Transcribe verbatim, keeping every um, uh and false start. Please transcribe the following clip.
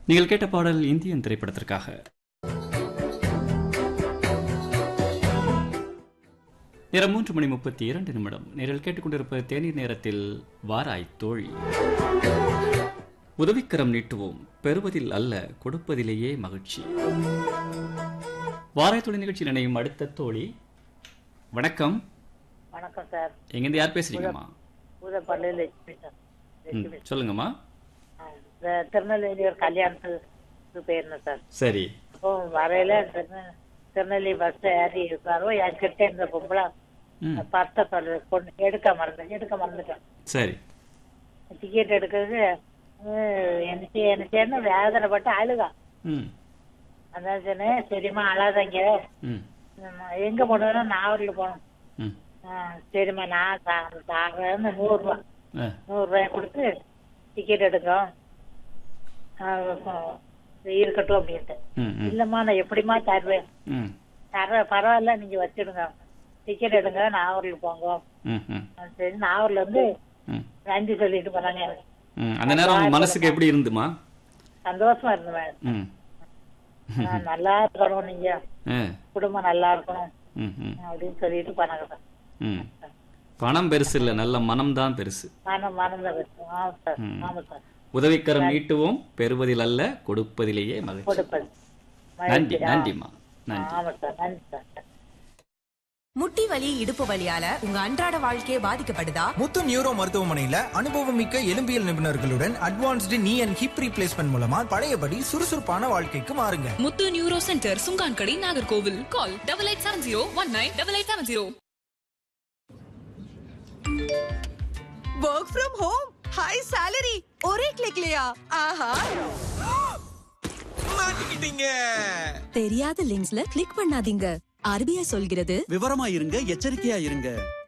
நீங்கள் கேட்ட பாடல் இந்தியன் திரைப்படத்திற்காக. நேரம் மூன்று மணி முப்பத்தி இரண்டு நிமிடம். நேரில் கேட்டுக்கொண்டிருப்ப தேநீர் நேரத்தில் வாராய் தோழி. உதவிக்கரம் நீட்டுவோம், பெறுவதில் அல்ல கொடுப்பதிலேயே மகிழ்ச்சி. வாராய் தோழி நிகழ்ச்சியில் இணையும் அடுத்த தோழி. வணக்கம். வணக்கம் சார். எங்கிருந்து யார் பேசுறீங்கம்மா? சொல்லுங்கம்மா. திருநெல்வேலி ஒரு கல்யாணத்துக்கு போயிருந்தேன் சார். சரி. அப்போ வரையில திருநெல்வேலி பஸ் ஏறி இருக்காரோ என்கிட்ட இருந்த பொம்பளை பர்த்த சொல்லு பொண்ணு எடுக்க மறந்து எடுக்க மறந்துட்டேன். சரி. டிக்கெட் எடுக்கிறது எனக்கு எனக்கு வேதனைப்பட்டு அழுகா. அதான் சொன்னேன், சரிம்மா அழாதங்க, எங்க போனோம்னா நாவூர்ல போனோம். சரிம்மா நான் தாரேன்னு நூறு ரூபா நூறு ரூபாய் கொடுத்து டிக்கெட் எடுக்கிறோம் இருக்கட்டும் அப்படின்ட்டு. இல்லம்மா நான் எப்படிமா தருவேன், தர பரவாயில்ல நீங்க வச்சிடுங்க, டிக்கெட் எடுங்க நாகூர்ல போங்க. சரி நாகூர்ல இருந்து நன்றி சொல்லிட்டு போனாங்க. அந்த நேரம் மனசுக்கு எப்படி இருந்துமா? சந்தோஷமா இருந்தேன். நல்லா இருக்கணும், நீங்க குடும்பம் நல்லா இருக்கணும் அப்படின்னு சொல்லிட்டு போனாங்க. பணம் பெருசு இல்ல, நல்ல மனம் தான் பெருசு. மனம் மனம் தான் பெருசு. ஆமா சார், ஆமா சார். உதவிக்கரம் நீட்டுவோம், பெறுவதில் அல்ல கொடுப்பதிலேயே மகிழ்ச்சி. நன்றி நன்றிமா. நன்றி. முட்டி வலி இடுப்பு வலியால உங்க அன்றாட வாழ்க்கையே பாதிக்கப்படுதா? முத்து நியூரோ மருத்துவமனையில அனுபவம் மிக்க எலும்பியல் நிபுணர்களுடன் அட்வான்ஸ்டு நீ அண்ட் ஹிப் ரீப்ளேஸ்மெண்ட் மூலமா பழையபடி சுறுசுறுப்பான வாழ்க்கைக்கு மாறுங்க. முத்து neuro centre, Chunkankadai, Nagercoil. Call double eight seven zero one nine double eight seven zero. Work from home, high salary, ஒரே கிளிக்லயா? ஆஹா, மாட்டிக்கிட்டீங்க. தெரியாத லிங்க்ஸ்ல கிளிக் பண்ணாதீங்க. ஆர்பிஐ சொல்கிறது, விவரமா இருங்க, எச்சரிக்கையா இருங்க.